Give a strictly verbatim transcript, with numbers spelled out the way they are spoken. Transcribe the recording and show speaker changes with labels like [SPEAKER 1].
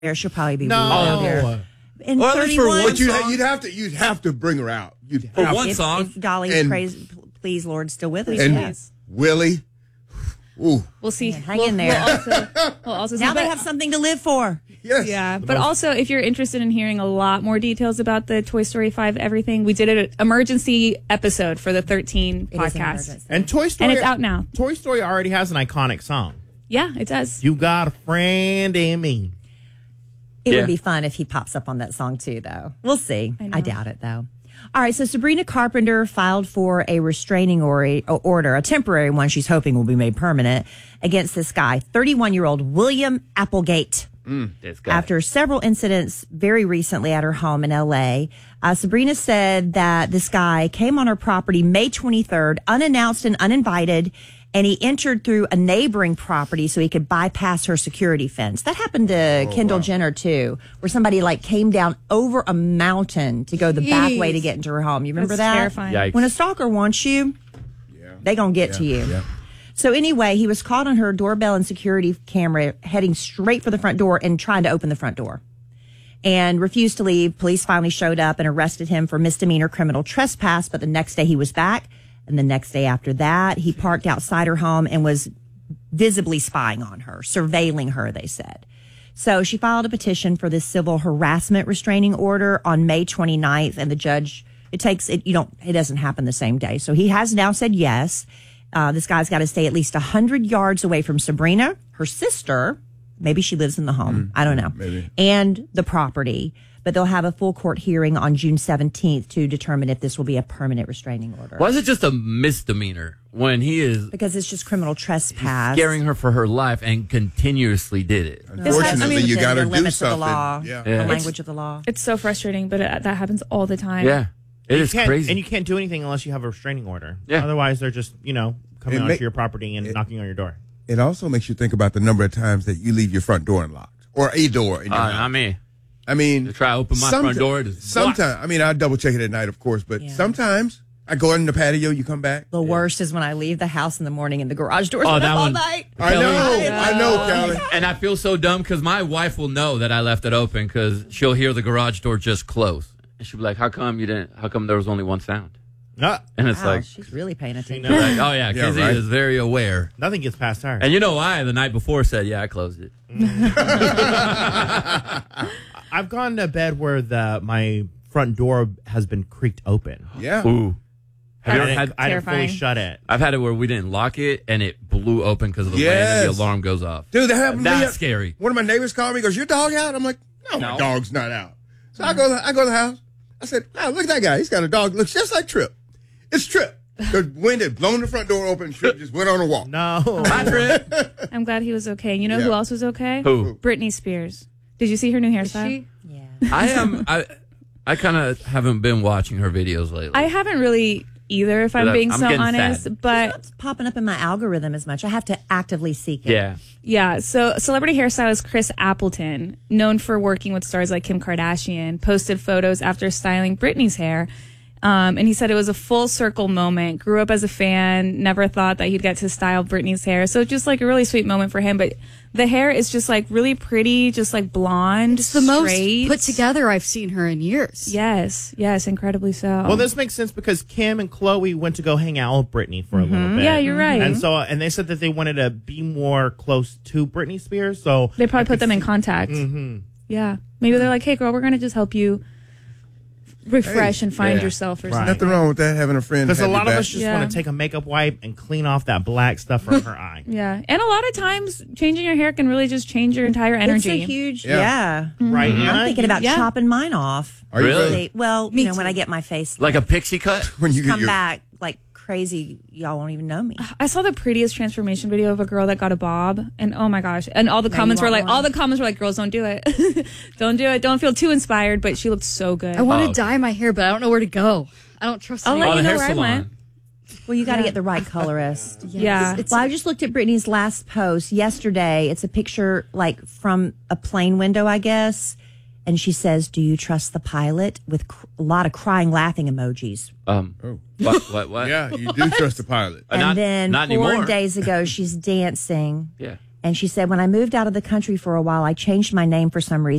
[SPEAKER 1] there. She'll probably be
[SPEAKER 2] no.
[SPEAKER 1] out there. In
[SPEAKER 3] well, at least for one
[SPEAKER 4] But you,
[SPEAKER 3] song.
[SPEAKER 4] you'd have to, you'd have to bring her out. You'd
[SPEAKER 3] For
[SPEAKER 4] have
[SPEAKER 3] one
[SPEAKER 1] if,
[SPEAKER 3] song.
[SPEAKER 1] If Dolly,
[SPEAKER 4] And-
[SPEAKER 1] praise, please, Lord, still with us.
[SPEAKER 4] And
[SPEAKER 1] yes.
[SPEAKER 4] Willie. Ooh.
[SPEAKER 5] We'll see.
[SPEAKER 1] Man, hang
[SPEAKER 5] we'll,
[SPEAKER 1] in there.
[SPEAKER 5] We'll also, we'll also see.
[SPEAKER 1] Now they
[SPEAKER 5] but-
[SPEAKER 1] have something to live for.
[SPEAKER 4] Yes.
[SPEAKER 5] Yeah, but also if you're interested in hearing a lot more details about the Toy Story five everything, we did an emergency episode for the thirteen
[SPEAKER 1] It is an
[SPEAKER 5] podcast.
[SPEAKER 1] emergency.
[SPEAKER 2] And Toy Story,
[SPEAKER 5] And it's out now.
[SPEAKER 2] Toy Story already has an iconic song.
[SPEAKER 5] Yeah, it does.
[SPEAKER 2] You got a friend in me.
[SPEAKER 1] It
[SPEAKER 3] Yeah.
[SPEAKER 1] would be fun if he pops up on that song too, though. We'll see.
[SPEAKER 5] I
[SPEAKER 1] I,
[SPEAKER 5] know.
[SPEAKER 1] doubt it, though. All right, so Sabrina Carpenter filed for a restraining or- order, a temporary one she's hoping will be made permanent, against this guy, thirty-one-year-old William Applegate.
[SPEAKER 3] This guy.
[SPEAKER 1] After several incidents very recently at her home in L A, uh, Sabrina said that this guy came on her property May twenty-third, unannounced and uninvited, and he entered through a neighboring property so he could bypass her security fence. That happened to Kendall Jenner, too, where somebody like came down over a mountain to go the back way to get into her home. You remember
[SPEAKER 5] That's
[SPEAKER 1] that?
[SPEAKER 5] terrifying.
[SPEAKER 3] Yikes.
[SPEAKER 1] When a stalker wants you, they gonna get to you.
[SPEAKER 4] Yeah.
[SPEAKER 1] So anyway, he was caught on her doorbell and security camera heading straight for the front door and trying to open the front door and refused to leave. Police finally showed up and arrested him for misdemeanor criminal trespass. But the next day he was back. And the next day after that, he parked outside her home and was visibly spying on her, surveilling her, they said. So she filed a petition for this civil harassment restraining order on May twenty-ninth. And the judge, it takes it, you don't, it doesn't happen the same day. So he has now said yes. Uh, this guy's got to stay at least one hundred yards away from Sabrina, her sister. Maybe she lives in the home. I don't know.
[SPEAKER 4] maybe.
[SPEAKER 1] And the property. But they'll have a full court hearing on June seventeenth to determine if this will be a permanent restraining order.
[SPEAKER 3] Why is it just a misdemeanor when he is
[SPEAKER 1] Because it's just criminal trespass.
[SPEAKER 3] scaring her for her life and continuously did it?
[SPEAKER 4] Unfortunately,
[SPEAKER 1] I mean,
[SPEAKER 4] you
[SPEAKER 1] within
[SPEAKER 4] got to
[SPEAKER 1] the
[SPEAKER 4] do
[SPEAKER 1] limits of the
[SPEAKER 4] something.
[SPEAKER 1] law.
[SPEAKER 4] Yeah.
[SPEAKER 1] The
[SPEAKER 3] Yeah.
[SPEAKER 1] language of the law.
[SPEAKER 5] It's so frustrating, but it, that happens all the time.
[SPEAKER 3] Yeah. It
[SPEAKER 2] You
[SPEAKER 3] is
[SPEAKER 2] can't-
[SPEAKER 3] crazy.
[SPEAKER 2] And you can't do anything unless you have a restraining order.
[SPEAKER 3] Yeah.
[SPEAKER 2] Otherwise, they're just, you know, coming
[SPEAKER 4] It
[SPEAKER 2] onto
[SPEAKER 4] ma-
[SPEAKER 2] your property and
[SPEAKER 4] it-
[SPEAKER 2] knocking on your door.
[SPEAKER 4] It also makes you think about the number of times that you leave your front door unlocked or a door in your
[SPEAKER 3] uh,
[SPEAKER 4] house.
[SPEAKER 3] I mean,
[SPEAKER 4] I mean,
[SPEAKER 3] to try to open my front
[SPEAKER 4] someti-
[SPEAKER 3] door, it is
[SPEAKER 4] Sometimes, I mean, I double check it at night, of course, but
[SPEAKER 1] Yeah.
[SPEAKER 4] sometimes I go in the patio, you come back.
[SPEAKER 1] The worst is when I leave the house in the morning and the garage door's
[SPEAKER 3] Oh,
[SPEAKER 1] open
[SPEAKER 3] that
[SPEAKER 1] all
[SPEAKER 3] one-
[SPEAKER 1] night.
[SPEAKER 4] I
[SPEAKER 3] Kelly.
[SPEAKER 4] know, I know, Callie.
[SPEAKER 3] and I feel so dumb because my wife will know that I left it open because she'll hear the garage door just close. And she'll be like, how come you didn't, how come there was only one sound?
[SPEAKER 2] Ah,
[SPEAKER 3] And it's
[SPEAKER 1] Wow,
[SPEAKER 3] like,
[SPEAKER 1] she's really paying attention.
[SPEAKER 2] know.
[SPEAKER 3] like, oh yeah,
[SPEAKER 4] Yeah,
[SPEAKER 3] Kizzy
[SPEAKER 4] right.
[SPEAKER 3] is very aware.
[SPEAKER 2] nothing gets past her.
[SPEAKER 3] And you know why? The night before said, yeah, I closed it.
[SPEAKER 2] I've gone to bed where the my front door has been creaked open.
[SPEAKER 4] Yeah.
[SPEAKER 3] Ooh. Have you
[SPEAKER 2] I
[SPEAKER 3] ever
[SPEAKER 2] didn't,
[SPEAKER 3] had,
[SPEAKER 2] I didn't fully
[SPEAKER 5] Terrifying.
[SPEAKER 2] shut it.
[SPEAKER 3] I've had it where we didn't lock it and it blew open because of the rain and
[SPEAKER 4] Yes.
[SPEAKER 3] the alarm goes off.
[SPEAKER 4] Dude, that happened to me.
[SPEAKER 3] That's scary.
[SPEAKER 4] One of my neighbors called me, he goes, your dog out? I'm like, no, my
[SPEAKER 3] No.
[SPEAKER 4] dog's not out. So I go to, I go to the house. I said, oh, look at that guy. He's got a dog. Looks just like Trip. It's Trip. The wind had blown the front door open and Trip just went on a walk.
[SPEAKER 2] No.
[SPEAKER 3] Bye, Trip.
[SPEAKER 5] I'm glad he was okay. You know
[SPEAKER 4] Yeah.
[SPEAKER 5] who else was okay?
[SPEAKER 3] Who?
[SPEAKER 5] Britney Spears. Did you see her new hairstyle?
[SPEAKER 1] Yeah.
[SPEAKER 3] I am. I I kind of haven't been watching her videos lately.
[SPEAKER 5] I haven't really either, if I'm
[SPEAKER 3] I'm
[SPEAKER 5] being so
[SPEAKER 3] getting
[SPEAKER 5] honest.
[SPEAKER 3] sad.
[SPEAKER 5] But
[SPEAKER 1] It's popping up in my algorithm as much. I have to actively seek it.
[SPEAKER 3] yeah.
[SPEAKER 5] yeah, so celebrity hairstylist Chris Appleton, known for working with stars like Kim Kardashian, posted photos after styling Britney's hair. Um, and he said it was a full circle moment. Grew up as a fan, never thought that he'd get to style Britney's hair. So just like a really sweet moment for him. But the hair is just like really pretty, just like blonde,
[SPEAKER 6] It's the
[SPEAKER 5] straight.
[SPEAKER 6] most put together I've seen her in years.
[SPEAKER 5] Yes, yes, incredibly so.
[SPEAKER 2] Well, this makes sense because Kim and Chloe went to go hang out with Britney for a little bit.
[SPEAKER 5] Yeah, you're right.
[SPEAKER 2] And so, and they said that they wanted to be more close to Britney Spears. So
[SPEAKER 5] They probably
[SPEAKER 2] I
[SPEAKER 5] put
[SPEAKER 2] could
[SPEAKER 5] them in
[SPEAKER 2] see-
[SPEAKER 5] contact.
[SPEAKER 2] Mm-hmm.
[SPEAKER 5] Yeah. Maybe they're like, hey, girl, we're going to just help you refresh and find
[SPEAKER 3] yeah.
[SPEAKER 5] yourself or
[SPEAKER 2] Right.
[SPEAKER 5] something.
[SPEAKER 4] Nothing wrong with that, having a friend.
[SPEAKER 2] Because a
[SPEAKER 4] have your
[SPEAKER 2] lot of
[SPEAKER 4] back.
[SPEAKER 2] us just
[SPEAKER 5] Yeah.
[SPEAKER 2] want to take a makeup wipe and clean off that black stuff from her eye.
[SPEAKER 5] Yeah. And a lot of times, changing your hair can really just change your entire
[SPEAKER 1] It's
[SPEAKER 5] energy.
[SPEAKER 1] a huge,
[SPEAKER 4] Yeah.
[SPEAKER 1] yeah.
[SPEAKER 2] Right?
[SPEAKER 1] I'm
[SPEAKER 2] Anna?
[SPEAKER 1] thinking about
[SPEAKER 5] Yeah.
[SPEAKER 1] chopping mine off.
[SPEAKER 4] Are you
[SPEAKER 3] Really?
[SPEAKER 4] really?
[SPEAKER 1] Well,
[SPEAKER 6] Me
[SPEAKER 1] you know,
[SPEAKER 6] too.
[SPEAKER 1] when I get my face
[SPEAKER 3] Like a pixie cut?
[SPEAKER 4] When you get
[SPEAKER 1] come
[SPEAKER 4] your,
[SPEAKER 1] back like crazy, y'all won't even know me.
[SPEAKER 5] I saw the prettiest transformation video of a girl that got a bob, and oh my gosh! And all the
[SPEAKER 1] Now
[SPEAKER 5] comments
[SPEAKER 1] you
[SPEAKER 5] were
[SPEAKER 1] want
[SPEAKER 5] like, all
[SPEAKER 1] one?
[SPEAKER 5] the comments were like, "Girls, don't do it, don't do it, don't feel too inspired." But she looked so good.
[SPEAKER 6] I want to
[SPEAKER 3] Oh.
[SPEAKER 6] dye my hair, but I don't know where to go. I don't trust
[SPEAKER 5] I'll
[SPEAKER 6] anyone.
[SPEAKER 5] let
[SPEAKER 3] Oh,
[SPEAKER 5] you
[SPEAKER 3] the
[SPEAKER 5] know
[SPEAKER 3] hair
[SPEAKER 5] where I
[SPEAKER 3] salon.
[SPEAKER 5] went.
[SPEAKER 1] Well, you got to
[SPEAKER 5] Yeah.
[SPEAKER 1] get the right colorist.
[SPEAKER 5] Yeah.
[SPEAKER 6] It's,
[SPEAKER 1] Well, I just looked at Brittany's last post yesterday. It's a picture like from a plane window, I guess. And she says, "Do you trust the pilot?" with cr- a lot of crying, laughing emojis.
[SPEAKER 3] Um,
[SPEAKER 4] Oh.
[SPEAKER 3] what? What? What?
[SPEAKER 4] Yeah, you do trust the pilot.
[SPEAKER 3] Uh,
[SPEAKER 1] And
[SPEAKER 3] not-
[SPEAKER 1] then
[SPEAKER 3] not
[SPEAKER 1] four
[SPEAKER 3] anymore.
[SPEAKER 1] days ago, she's dancing.
[SPEAKER 3] Yeah.
[SPEAKER 1] And she said, when I moved out of the country for a while, I changed my name for some reason.